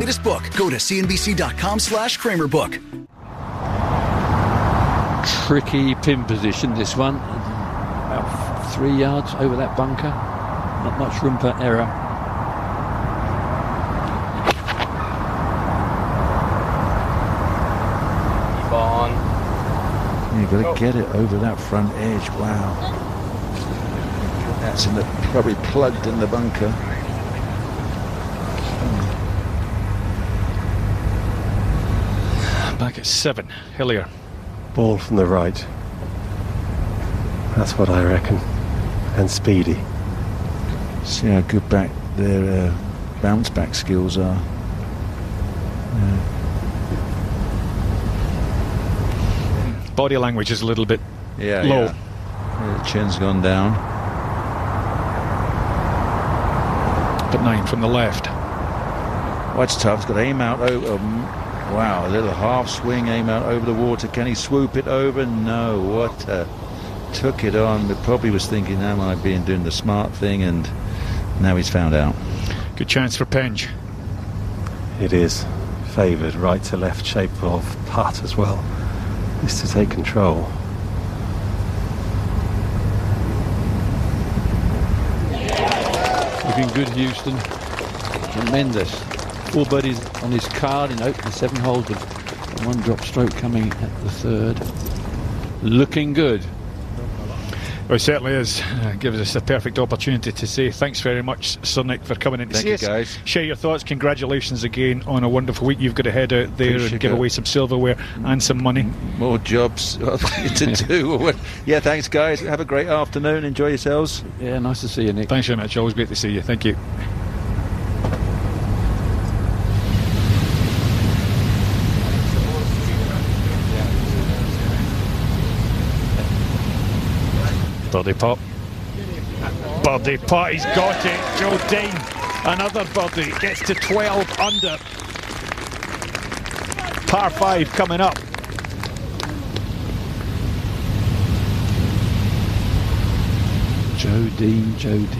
latest book. Go to cnbc.com/KramerBook. Tricky pin position, this one. About 3 yards over that bunker. Not much room for error. Keep on. You've got to get it over that front edge. Wow. That's probably plugged in the bunker. Back at 7, Hillier. Ball from the right. That's what I reckon. And speedy. See how good back their bounce back skills are. Yeah. Body language is a little bit low. Yeah, the chin's gone down. But 9 from the left. Watch tough. He's got aim out over. Wow, a little half swing, aim out over the water. Can he swoop it over? No. What? Took it on, but probably was thinking, am I doing the smart thing? And now he's found out. Good chance for Penge. It is favoured right to left shape of putt as well. Is to take control. Looking good, Houston. Tremendous. 4 birdies on his card in opening 7 holes with 1 drop stroke coming at the 3rd. Looking good. Well, it certainly is. Gives us a perfect opportunity to say thanks very much, Sir Nick, for coming in to see us. Thank you, guys. Share your thoughts. Congratulations again on a wonderful week. You've got to head out there and give away some silverware and some money. More jobs to do. Yeah, thanks, guys. Have a great afternoon. Enjoy yourselves. Yeah, nice to see you, Nick. Thanks very much. Always great to see you. Thank you. Birdie putt. Birdie putt, he's got it. Joe Dean, another birdie, gets to 12 under. Par 5 coming up. Joe Dean.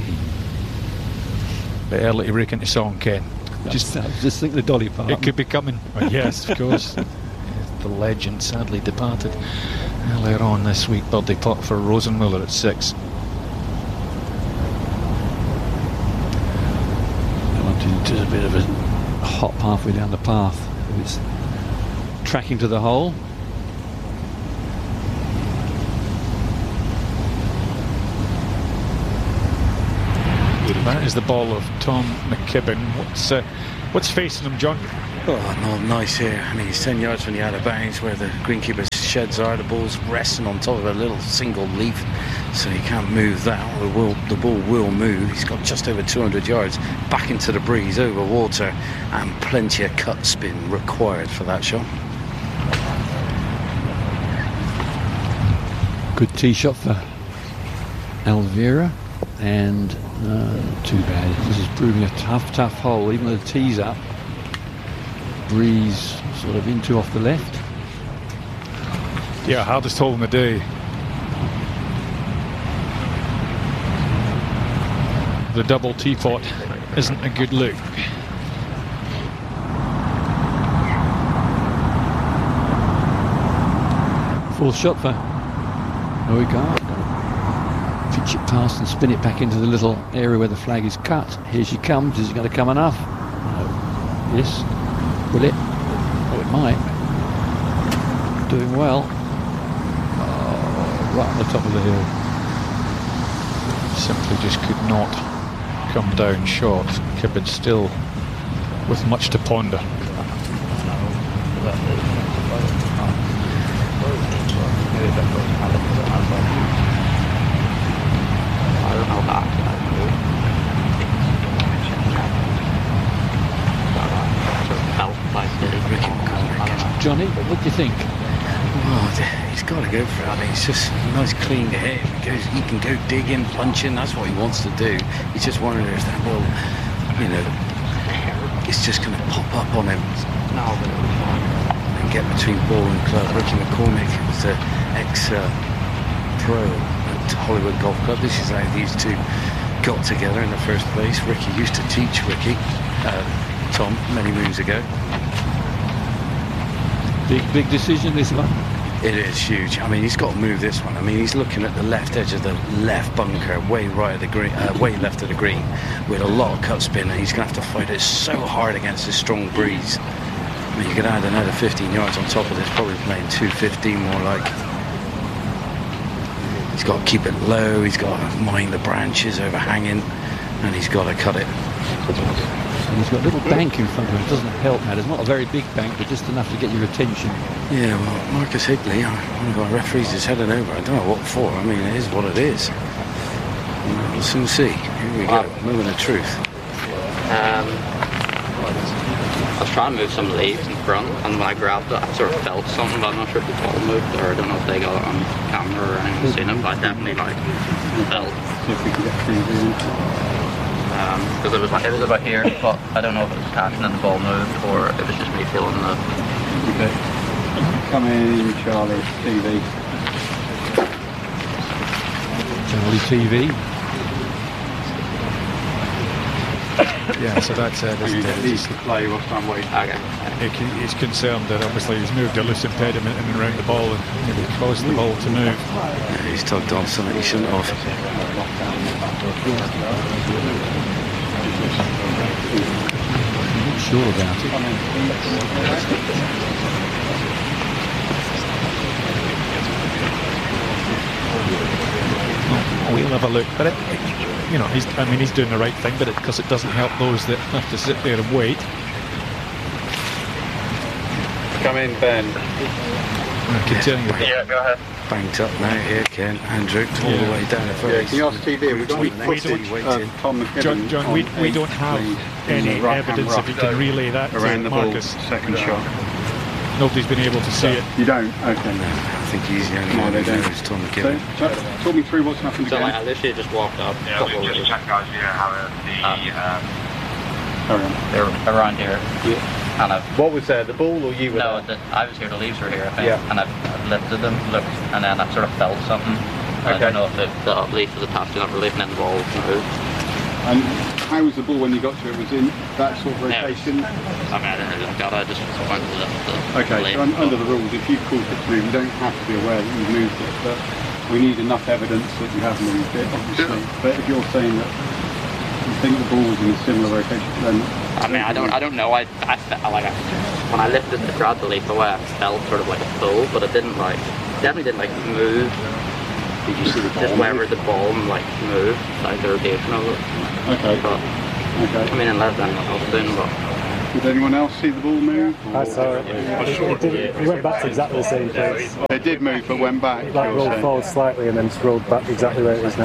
Bit early to break into song, Ken. Just think the Dolly part. It could be coming. Oh, yes, of course. The legend sadly departed earlier on this week. Birdie putt for Rosenmuller at 6. I wanted to do a bit of a hop halfway down the path. It's tracking to the hole. That is the ball of Tom McKibben. What's facing him, John? Oh, no, nice here. I mean, he's 10 yards from the out of bounds where the greenkeeper's sheds are. The ball's resting on top of a little single leaf, so he can't move that. The ball will move. He's got just over 200 yards back into the breeze, over water, and plenty of cut spin required for that shot. Good tee shot for Elvira, and too bad. This is proving a tough hole, even though the tee's up. Breeze sort of into off the left. Yeah, hardest hole in the day. The double teapot isn't a good look. Fourth shot for Oigar. Pitch it past and spin it back into the little area where the flag is cut. Here she comes. Is it going to come enough? No. Yes. Will it? Oh, it might. Doing well. Oh, right on the top of the hill. Simply just could not come down short. Kibbard still with much to ponder. Johnny, what do you think? Oh, he's got to go for it. I mean, it's just a nice clean hit. He can go digging, punching. That's what he wants to do. He's just wondering if that ball, it's just going to pop up on him and get between ball and club. Ricky McCormick was the ex-pro at Hollywood Golf Club. This is how these two got together in the first place. Ricky used to teach Tom many moons ago. Big decision, this one. It is huge. I mean, he's got to move this one. I mean, he's looking at the left edge of the left bunker, way right of the green, way left of the green, with a lot of cut spin, and he's going to have to fight it so hard against this strong breeze. I mean, you could add another 15 yards on top of this, probably playing 215 more like. He's got to keep it low. He's got to mind the branches overhanging, and he's got to cut it. And he's got a little bank in front of him. It doesn't help that. It's not a very big bank, but just enough to get your attention. Yeah, well, Marcus Higley, one of our referees is heading over. I don't know what for. I mean, it is what it is. We'll soon see. Here we go. Moment of truth. I was trying to move some leaves in front, and when I grabbed it, I sort of felt something, but I'm not sure if the ball moved, or I don't know if they got it on camera or anything seen it, but I definitely felt. Because it was about here, but I don't know if it was catching and the ball moved, or it was just me feeling the. Okay. Come in, Charlie TV. Charlie TV. Yeah, so that's He's to play whilst I'm waiting. Okay. he's concerned that obviously he's moved a loose impediment in and around the ball and maybe caused the ball to move. Yeah, he's tugged on something he shouldn't have. I'm not sure about it. We'll have a look, but he's doing the right thing, but because it doesn't help those that have to sit there and wait. Come in, Ben. Continuing. Yeah, go ahead. Banked up now here, Ken. Andrew, all the way down the Yeah, first. can you ask TV? We've got footage of Tom McKinnon. John, we don't have any evidence if you can relay that around to the ball, Marcus. second shot. Nobody's been able to see it. You don't? Okay. No, I think he's the only one who knows Tom So, McKinnon. talk me through what's happened So again. I literally just walked up. Yeah, we just checked out here how They're around here. And I've, What was there, the ball or you were no, there? I was here, the leaves were here, I think. Yeah. And I've lifted them, looked, and then I sort of felt something. I Okay. don't know if the leaf was attached to that relief, and then the ball moved. And how was the ball when you got to it? Was in that sort of Yeah. rotation? I mean, I didn't really look at it, I just went to the Okay, leaf. so under the rules, if you've called it to move, you don't have to be aware that you've moved it, but we need enough evidence that you have moved it, obviously. But if you're saying that you think the ball was in a similar rotation, then... I mean, I don't know. I when I lifted the grabbed the leaf away, I felt sort of like a pull, but it didn't definitely didn't move. Did you see the ball? Just wherever the ball moved, like the rotation of it. Okay. But Okay. I mean, unless anyone else did, but. Did anyone else see the ball move? I saw it. It went back to exactly the same place. It did move, but went back. It like rolled forward slightly and then just rolled back exactly where it is now.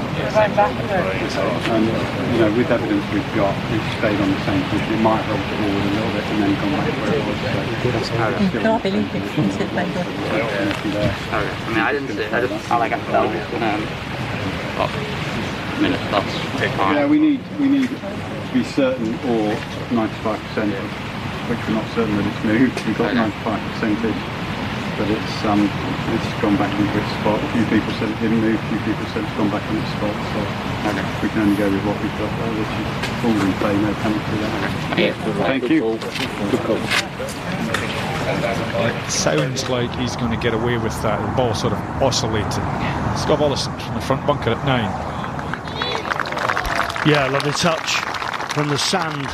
And with evidence we've got, it stayed on the same position. It might have rolled forward a little bit and then gone back where it was. Can't believe it. Sit back there. I mean, I didn't see it. I felt it, and then. But, I mean, that's fine. Yeah, we need to be certain, or 95% of which we're not certain that it's moved. We've got 95%, but it's gone back into its spot. A few people said it didn't move. A few people said it's gone back on its spot. So we can only go with what we've got there, which is ball in play, no penalty there. Thank you. Good call. It sounds like he's going to get away with that. The ball sort of oscillating. Scott Ollison from the front bunker at 9. Yeah, lovely touch from the sand.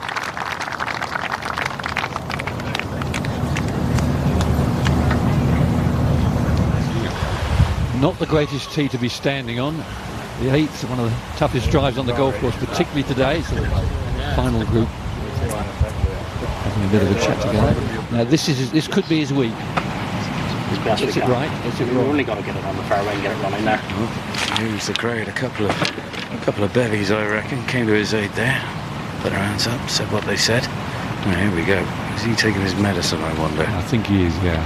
Not the greatest tee to be standing on. The 8th, one of the toughest drives on the golf course, particularly today. So the final group having a bit of a chat together. Now this could be his week. Gets it right, gets it We've wrong. only got to get it on the fairway and get it running there. Here's the crowd, a couple of bevies, I reckon, came to his aid there. Put their hands up, said what they said. Now, here we go. Is he taking his medicine, I wonder? I think he is, yeah.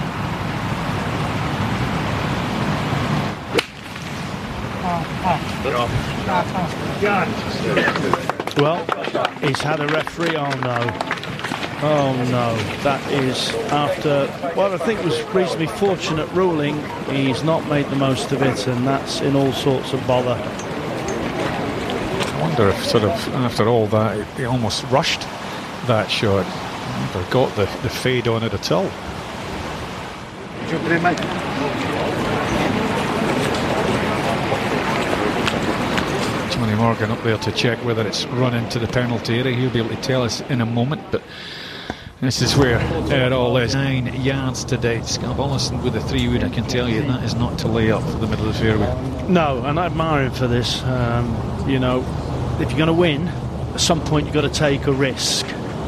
Well, he's had a referee. Oh no. Oh no. That is after what I think was reasonably fortunate ruling. He's not made the most of it, and that's in all sorts of bother. I wonder if sort of after all that he almost rushed that shot. Never got the fade on it at all. Johnny Morgan up there to check whether it's run into the penalty area. He'll be able to tell us in a moment, but this is where it all is. 9 yards today. Scott Ollison with a 3-wood. I can tell you that is not to lay up for the middle of the fairway. No, and I admire him for this. You know, if you're going to win, at some point you've got to take a risk.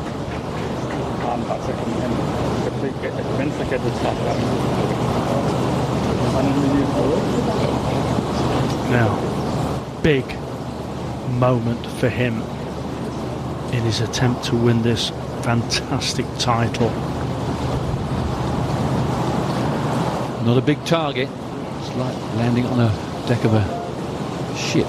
Now, big moment for him in his attempt to win this fantastic title. Not a big target. It's like landing on a deck of a ship.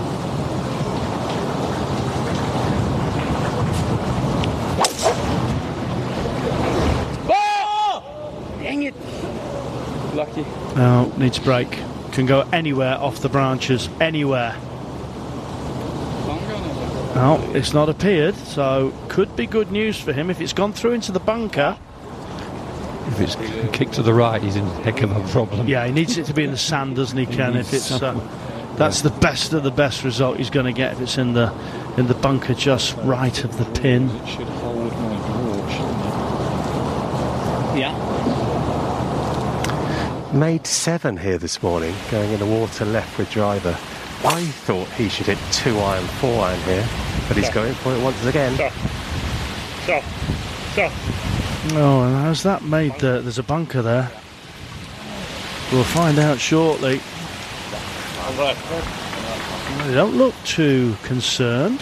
Dang it! Lucky. Now, needs a break. Can go anywhere off the branches, anywhere. No, it's not appeared, so could be good news for him if it's gone through into the bunker. If it's kicked to the right, he's in a heck of a problem. Yeah, he needs it to be in the sand, doesn't he, Ken? If it's that's the best of the best result he's going to get if it's in the bunker just right of the pin. It should hold my draw, shouldn't it? Yeah. Made 7 here this morning, going in the water left with driver. I thought he should hit 2-iron, 4-iron here, but he's going for it once again. Oh, and how's that made? There's a bunker there. We'll find out shortly. They don't look too concerned.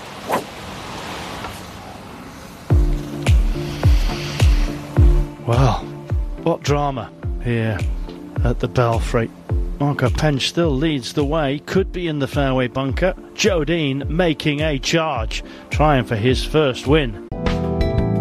Well, what drama here at the Belfry. Marco Penge still leads the way, could be in the fairway bunker. Joe Dean making a charge, trying for his first win.